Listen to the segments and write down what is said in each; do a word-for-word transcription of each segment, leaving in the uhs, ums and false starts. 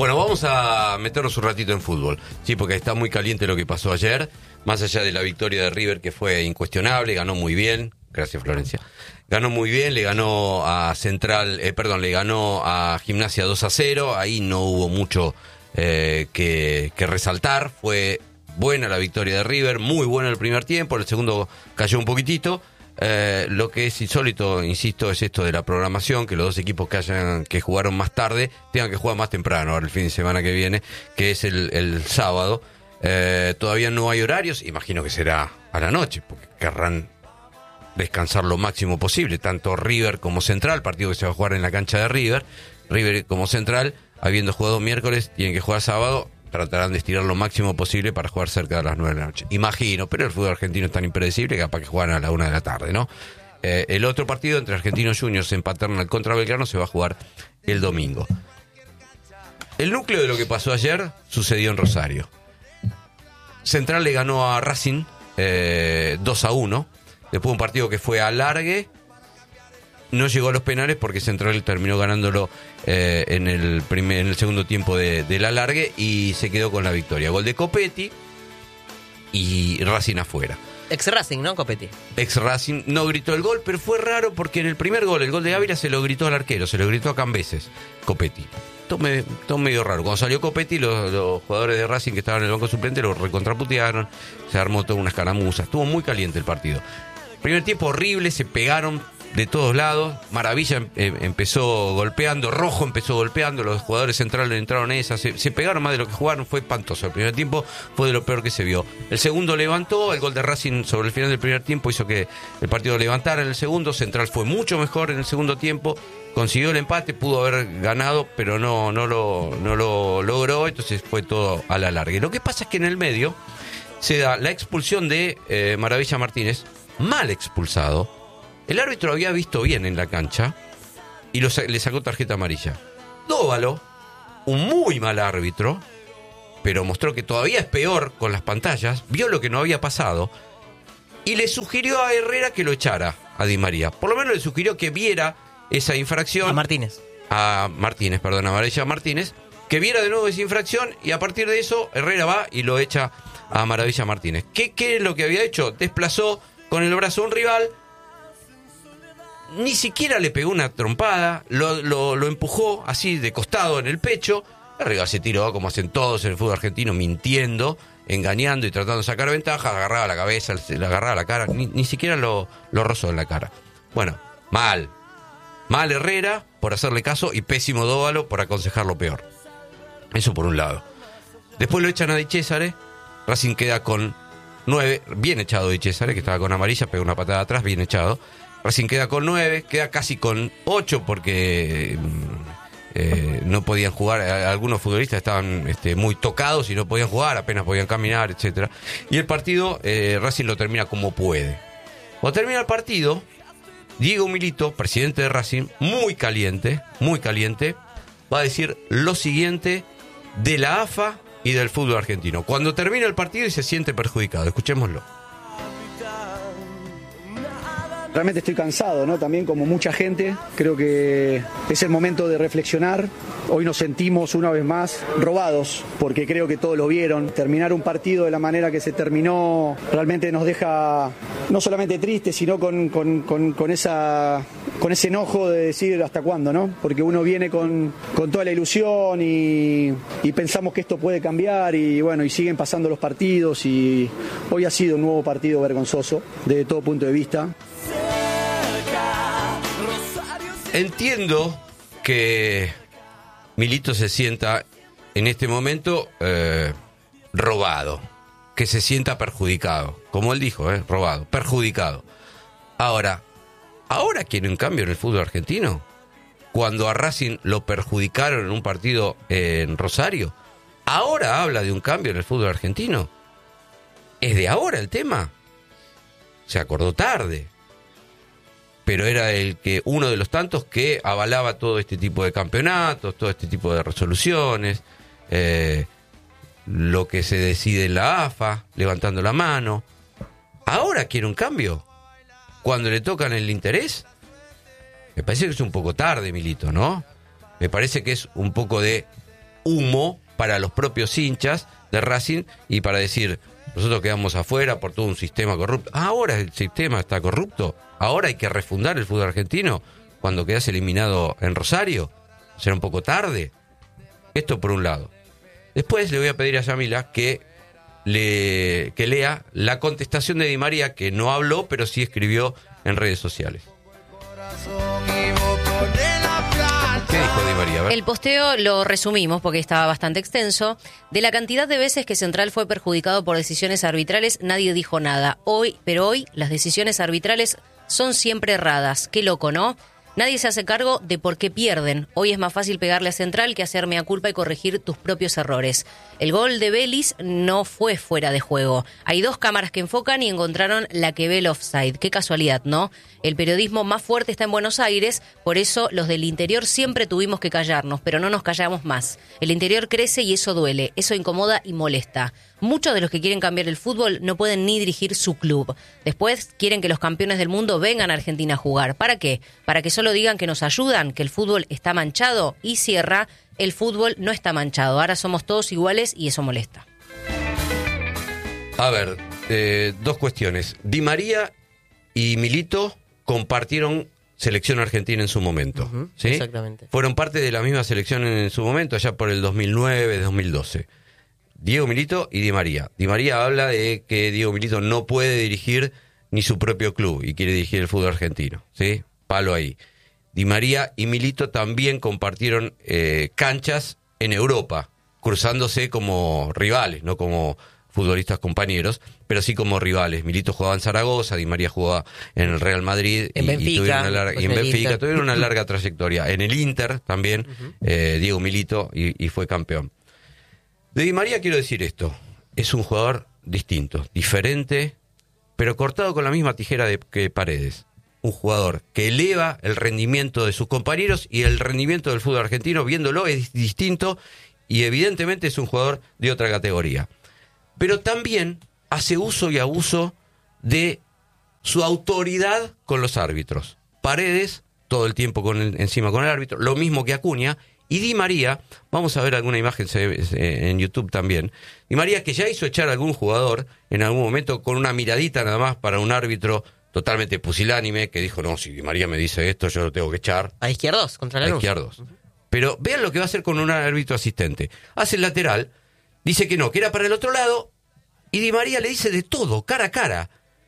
Bueno, vamos a meternos un ratito en fútbol, sí, porque está muy caliente lo que pasó ayer, más allá de la victoria de River, que fue incuestionable, ganó muy bien, gracias Florencia, ganó muy bien, le ganó a Central, eh, perdón, le ganó a Gimnasia dos a cero, ahí no hubo mucho eh, que, que resaltar, fue buena la victoria de River, muy buena el primer tiempo, el segundo cayó un poquitito. Eh, lo que es insólito, insisto, es esto de la programación, que los dos equipos que hayan que jugaron más tarde tengan que jugar más temprano, ahora el fin de semana que viene, que es el, el sábado. Eh, todavía no hay horarios, imagino que será a la noche, porque querrán descansar lo máximo posible, tanto River como Central, partido que se va a jugar en la cancha de River, River como Central, habiendo jugado miércoles, tienen que jugar sábado, tratarán de estirar lo máximo posible para jugar cerca de las nueve de la noche. Imagino, pero el fútbol argentino es tan impredecible que capaz que juegan a la una de la tarde, ¿no? Eh, el otro partido entre Argentinos Juniors en Paternal contra Belgrano se va a jugar el domingo. El núcleo de lo que pasó ayer sucedió en Rosario. Central le ganó a Racing eh, dos a uno, después de un partido que fue alargue. No llegó a los penales porque Central terminó ganándolo eh, en, el primer, en el segundo tiempo de, del alargue y se quedó con la victoria. Gol de Copetti y Racing afuera. Ex Racing, ¿no, Copetti? Ex Racing no gritó el gol, pero fue raro porque en el primer gol, el gol de Ávila, se lo gritó al arquero, se lo gritó a Cambeses, Copetti. Todo, me, todo medio raro. Cuando salió Copetti, los, los jugadores de Racing que estaban en el banco suplente lo recontraputearon, se armó toda una escaramuza. Estuvo muy caliente el partido. Primer tiempo horrible, se pegaron de todos lados. Maravilla eh, empezó golpeando, Rojo empezó golpeando, los jugadores centrales entraron en esa, se, se pegaron más de lo que jugaron, fue espantoso. El primer tiempo fue de lo peor que se vio. El segundo levantó, el gol de Racing sobre el final del primer tiempo hizo que el partido levantara en el segundo. Central fue mucho mejor en el segundo tiempo, consiguió el empate, pudo haber ganado, pero no, no, lo, no lo logró, entonces fue todo a la larga. Lo que pasa es que en el medio se da la expulsión de eh, Maravilla Martínez, mal expulsado. El árbitro había visto bien en la cancha y lo, le sacó tarjeta amarilla. Dóvalo, un muy mal árbitro, pero mostró que todavía es peor con las pantallas, vio lo que no había pasado y le sugirió a Herrera que lo echara a Di María. Por lo menos le sugirió que viera esa infracción. A Martínez. A Martínez, perdón, a Maravilla Martínez, que viera de nuevo esa infracción y a partir de eso Herrera va y lo echa a Maravilla Martínez. ¿Qué, qué es lo que había hecho? Desplazó con el brazo a un rival. Ni siquiera le pegó una trompada, lo, lo, lo empujó así de costado en el pecho. El rival se tiró, como hacen todos en el fútbol argentino, mintiendo, engañando y tratando de sacar ventaja. Agarraba la cabeza, le agarraba la cara, ni, ni siquiera lo, lo rozó en la cara. Bueno, mal. Mal Herrera por hacerle caso y pésimo Dóvalo por aconsejarlo peor. Eso por un lado. Después lo echan a Di Cesare. Racing queda con nueve, bien echado Di Cesare, que estaba con amarilla, pegó una patada atrás, bien echado. Racing queda con nueve, queda casi con ocho porque eh, no podían jugar. Algunos futbolistas estaban este, muy tocados y no podían jugar, apenas podían caminar, etcétera. Y el partido, eh, Racing lo termina como puede. Cuando termina el partido, Diego Milito, presidente de Racing, muy caliente, muy caliente, va a decir lo siguiente de la A F A y del fútbol argentino. Cuando termina el partido y se siente perjudicado. Escuchémoslo. Realmente estoy cansado, ¿no? También como mucha gente, creo que es el momento de reflexionar. Hoy nos sentimos una vez más robados, porque creo que todos lo vieron. Terminar un partido de la manera que se terminó realmente nos deja no solamente tristes, sino con, con, con, con, esa, con ese enojo de decir hasta cuándo, ¿no? Porque uno viene con, con toda la ilusión y, y pensamos que esto puede cambiar y bueno, y siguen pasando los partidos y hoy ha sido un nuevo partido vergonzoso desde todo punto de vista. Entiendo que Milito se sienta en este momento eh, robado, que se sienta perjudicado, como él dijo, eh, robado, perjudicado. Ahora, ¿ahora quiere un cambio en el fútbol argentino? Cuando a Racing lo perjudicaron en un partido en Rosario, ¿ahora habla de un cambio en el fútbol argentino? ¿Es de ahora el tema? Se acordó tarde. Pero era el que uno de los tantos que avalaba todo este tipo de campeonatos, todo este tipo de resoluciones, eh, lo que se decide en la A F A, levantando la mano. ¿Ahora quiere un cambio? ¿Cuando le tocan el interés? Me parece que es un poco tarde, Milito, ¿no? Me parece que es un poco de humo para los propios hinchas de Racing y para decir, nosotros quedamos afuera por todo un sistema corrupto. Ahora el sistema está corrupto, ahora hay que refundar el fútbol argentino cuando quedas eliminado en Rosario. Será un poco tarde. Esto por un lado. Después le voy a pedir a Yamila que, le, que lea la contestación de Di María, que no habló, pero sí escribió en redes sociales. ¿Qué dijo Di María? A ver. El posteo lo resumimos porque estaba bastante extenso. De la cantidad de veces que Central fue perjudicado por decisiones arbitrales, nadie dijo nada. Hoy, pero hoy, las decisiones arbitrales son siempre erradas. Qué loco, ¿no? Nadie se hace cargo de por qué pierden. Hoy es más fácil pegarle a Central que hacerme a culpa y corregir tus propios errores. El gol de Vélez no fue fuera de juego. Hay dos cámaras que enfocan y encontraron la que ve el offside. Qué casualidad, ¿no? El periodismo más fuerte está en Buenos Aires, por eso los del interior siempre tuvimos que callarnos, pero no nos callamos más. El interior crece y eso duele, eso incomoda y molesta. Muchos de los que quieren cambiar el fútbol no pueden ni dirigir su club. Después quieren que los campeones del mundo vengan a Argentina a jugar. ¿Para qué? Para que solo digan que nos ayudan, que el fútbol está manchado. Y cierra, el fútbol no está manchado. Ahora somos todos iguales y eso molesta. A ver, eh, dos cuestiones. Di María y Milito compartieron selección argentina en su momento. Uh-huh, ¿sí? Exactamente. Fueron parte de la misma selección en su momento, allá por el dos mil nueve, dos mil doce. Diego Milito y Di María. Di María habla de que Diego Milito no puede dirigir ni su propio club y quiere dirigir el fútbol argentino, ¿sí? Palo ahí. Di María y Milito también compartieron eh, canchas en Europa, cruzándose como rivales, no como futbolistas compañeros, pero sí como rivales. Milito jugaba en Zaragoza, Di María jugaba en el Real Madrid en y, Benfica, y tuvieron una larga, pues y en en Benfica Inter. tuvieron una larga trayectoria. En el Inter también, uh-huh. eh, Diego Milito y, y fue campeón. De Di María quiero decir esto, es un jugador distinto, diferente, pero cortado con la misma tijera de, que Paredes. Un jugador que eleva el rendimiento de sus compañeros y el rendimiento del fútbol argentino, viéndolo es distinto y evidentemente es un jugador de otra categoría. Pero también hace uso y abuso de su autoridad con los árbitros. Paredes, todo el tiempo con el, encima con el árbitro, lo mismo que Acuña. Y Di María, vamos a ver alguna imagen en YouTube también, Di María que ya hizo echar a algún jugador en algún momento con una miradita nada más para un árbitro totalmente pusilánime, que dijo, no, si Di María me dice esto, yo lo tengo que echar. A Izquierdos, contra la A Izquierdos. Uh-huh. Pero vean lo que va a hacer con un árbitro asistente. Hace el lateral, dice que no, que era para el otro lado, y Di María le dice de todo, cara a cara.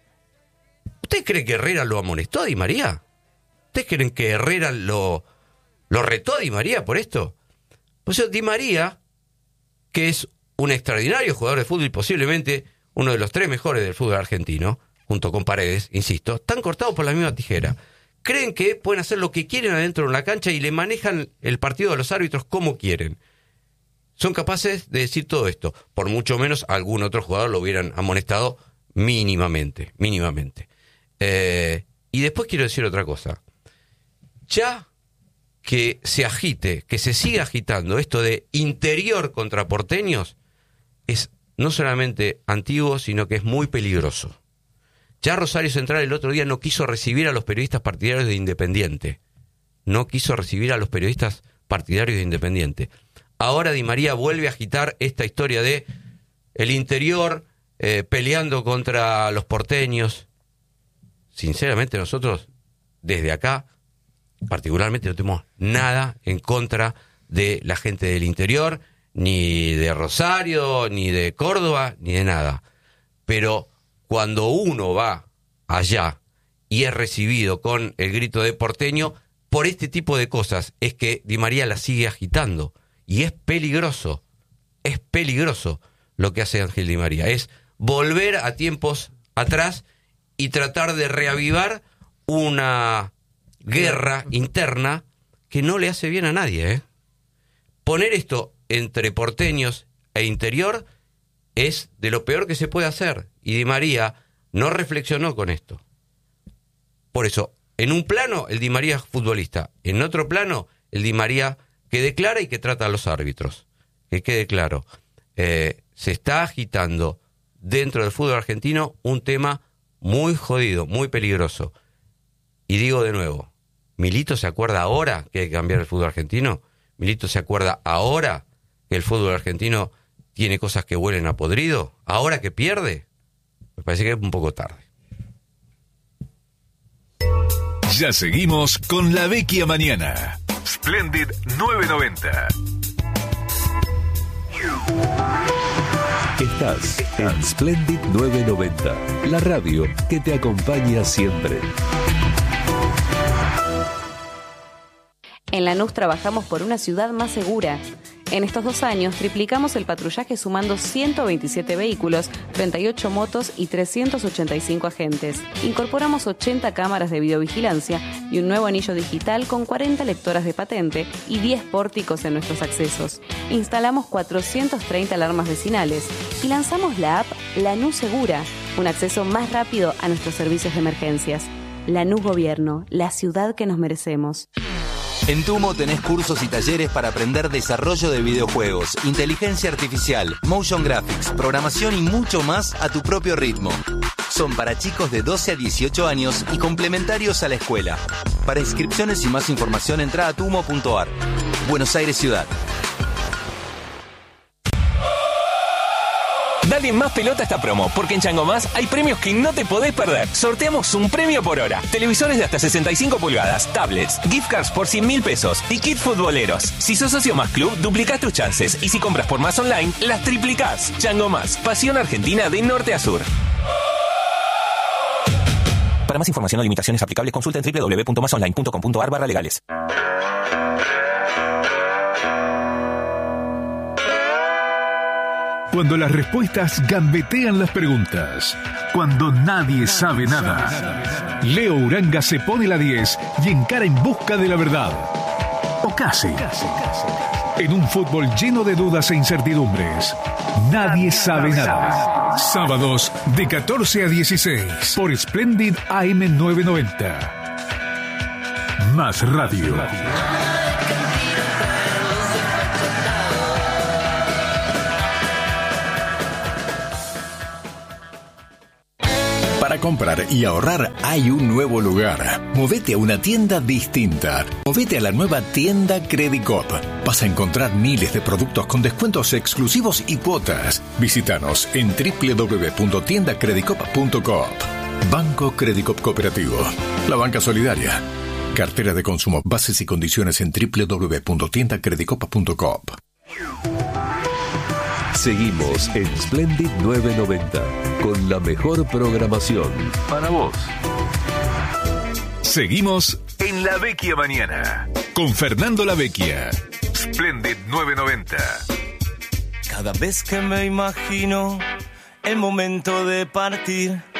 ¿Usted cree que Herrera lo amonestó a Di María? ¿Ustedes creen que Herrera lo... ¿Lo retó a Di María por esto? Pues Di María, que es un extraordinario jugador de fútbol y posiblemente uno de los tres mejores del fútbol argentino, junto con Paredes, insisto, están cortados por la misma tijera. Creen que pueden hacer lo que quieren adentro de la cancha y le manejan el partido a los árbitros como quieren. Son capaces de decir todo esto. Por mucho menos algún otro jugador lo hubieran amonestado mínimamente, mínimamente. Eh, y después quiero decir otra cosa. Ya... que se agite, que se siga agitando esto de interior contra porteños, es no solamente antiguo, sino que es muy peligroso. Ya Rosario Central el otro día no quiso recibir a los periodistas partidarios de Independiente. No quiso recibir a los periodistas partidarios de Independiente. Ahora Di María vuelve a agitar esta historia de el interior eh, peleando contra los porteños. Sinceramente nosotros, desde acá, particularmente no tenemos nada en contra de la gente del interior, ni de Rosario, ni de Córdoba, ni de nada. Pero cuando uno va allá y es recibido con el grito de porteño, por este tipo de cosas es que Di María la sigue agitando. Y es peligroso, es peligroso lo que hace Ángel Di María. Es volver a tiempos atrás y tratar de reavivar una... guerra interna que no le hace bien a nadie, ¿eh? Poner esto entre porteños e interior es de lo peor que se puede hacer. Y Di María no reflexionó con esto. Por eso, en un plano, el Di María es futbolista. En otro plano, el Di María que declara y que trata a los árbitros. Que quede claro. Eh, se está agitando dentro del fútbol argentino un tema muy jodido, muy peligroso. Y digo de nuevo, ¿Milito se acuerda ahora que hay que cambiar el fútbol argentino? ¿Milito se acuerda ahora que el fútbol argentino tiene cosas que huelen a podrido, ahora que pierde, me parece que es un poco tarde. Ya seguimos con La Vecchia Mañana. Splendid nueve noventa. Estás en Splendid nueve noventa, la radio que te acompaña siempre. En Lanús trabajamos por una ciudad más segura. En estos dos años triplicamos el patrullaje sumando ciento veintisiete vehículos, treinta y ocho motos y trescientos ochenta y cinco agentes. Incorporamos ochenta cámaras de videovigilancia y un nuevo anillo digital con cuarenta lectoras de patente y diez pórticos en nuestros accesos. Instalamos cuatrocientas treinta alarmas vecinales y lanzamos la app Lanús Segura, un acceso más rápido a nuestros servicios de emergencias. Lanús Gobierno, la ciudad que nos merecemos. En Tumo tenés cursos y talleres para aprender desarrollo de videojuegos, inteligencia artificial, motion graphics, programación y mucho más a tu propio ritmo. Son para chicos de doce a dieciocho años y complementarios a la escuela. Para inscripciones y más información entra a tumo punto ar. Buenos Aires Ciudad. Dale más pelota a esta promo, porque en Chango Más hay premios que no te podés perder. Sorteamos un premio por hora. Televisores de hasta sesenta y cinco pulgadas, tablets, gift cards por cien mil pesos y kit futboleros. Si sos socio Más Club, duplicás tus chances. Y si compras por Más Online, las triplicás. Chango Más, pasión argentina de norte a sur. Para más información o limitaciones aplicables, consulta en doble u doble u doble u punto más online punto com punto ar barra legales. Cuando las respuestas gambetean las preguntas. Cuando nadie sabe nada. Leo Uranga se pone la diez y encara en busca de la verdad. O casi. En un fútbol lleno de dudas e incertidumbres. Nadie sabe nada. Sábados de catorce a dieciséis por Splendid A M novecientos noventa. Más radio. Para comprar y ahorrar hay un nuevo lugar. Movete a una tienda distinta. Movete a la nueva tienda Credicop. Vas a encontrar miles de productos con descuentos exclusivos y cuotas. Visítanos en doble u doble u doble u punto tienda credicop punto coop. Banco Credicop Cooperativo. La banca solidaria. Cartera de consumo. Bases y condiciones en doble u doble u doble u punto tienda credicop punto coop. Seguimos en Splendid nueve noventa con la mejor programación para vos. Seguimos en La Vecchia Mañana con Fernando La Vecchia. Splendid nueve noventa. Cada vez que me imagino el momento de partir,